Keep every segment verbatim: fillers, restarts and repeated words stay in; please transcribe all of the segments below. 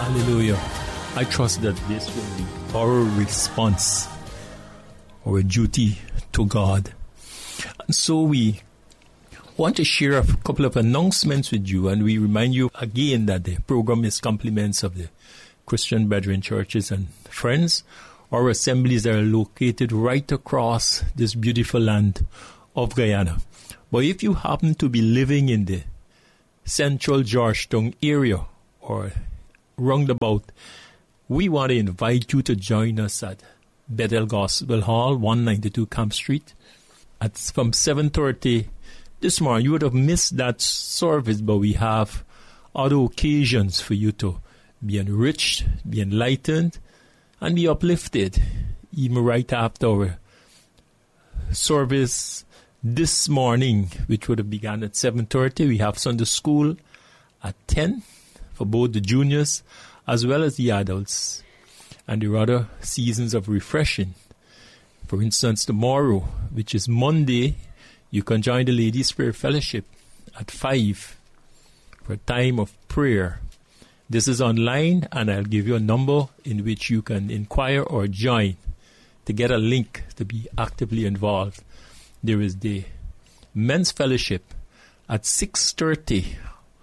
Hallelujah. I trust that this will be our response, our duty to God. And so we want to share a couple of announcements with you, and we remind you again that the program is compliments of the Christian Brethren churches and friends. Our assemblies are located right across this beautiful land of Guyana. But if you happen to be living in the central Georgetown area or roundabout, we want to invite you to join us at Bethel Gospel Hall, one ninety-two Camp Street, at from seven thirty this morning. You would have missed that service, but we have other occasions for you to be enriched, be enlightened, and be uplifted, even right after our service this morning, which would have begun at seven thirty. We have Sunday school at ten for both the juniors as well as the adults, and the other seasons of refreshing. For instance, tomorrow, which is Monday, you can join the Ladies' Prayer Fellowship at five for a time of prayer. This is online, and I'll give you a number in which you can inquire or join to get a link to be actively involved. There is the Men's Fellowship at six thirty,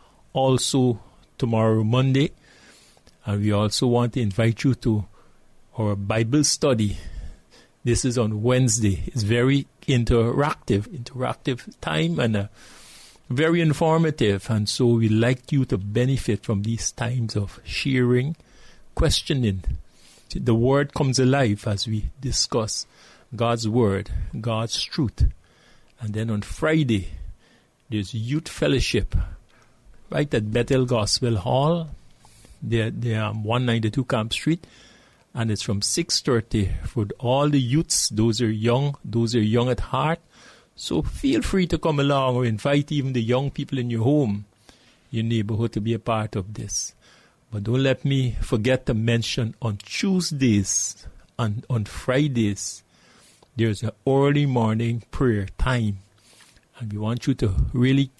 also tomorrow, Monday. And we also want to invite you to our Bible study. This is on Wednesday. It's very interactive, interactive time and uh, very informative. And so we like you to benefit from these times of sharing, questioning. The Word comes alive as we discuss God's Word, God's truth. And then on Friday, there's Youth Fellowship right at Bethel Gospel Hall. They're, they're on one ninety-two Camp Street, and it's from six thirty for all the youths. Those are young, those are young at heart. So feel free to come along or invite even the young people in your home, your neighborhood, to be a part of this. But don't let me forget to mention on Tuesdays and on Fridays, there's an early morning prayer time. And we want you to really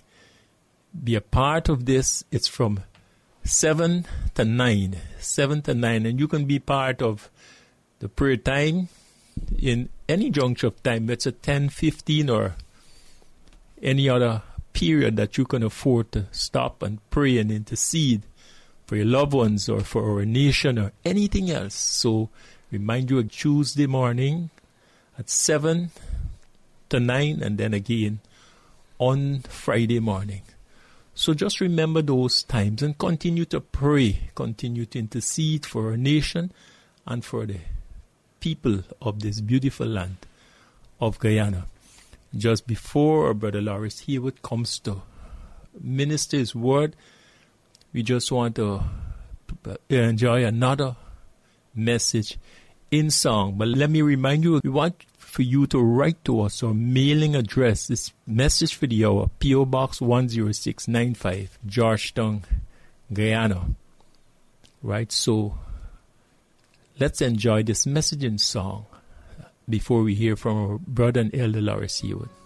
be a part of this. It's from seven to nine. seven to nine. And you can be part of the prayer time in any juncture of time. It's a ten, fifteen, or any other period that you can afford to stop and pray and intercede for your loved ones or for our nation or anything else. So remind you of Tuesday morning at seven to nine, and then again on Friday morning. So just remember those times and continue to pray, continue to intercede for our nation and for the people of this beautiful land of Guyana. Just before our brother Lawrence Haywood comes to minister his word, we just want to enjoy another message in song. But let me remind you, we want for you to write to us. Our mailing address is Message for the Hour, P O Box one oh six nine five, Georgetown, Guyana. Right, so let's enjoy this message in song before we hear from our brother and elder Lawrence Haywood.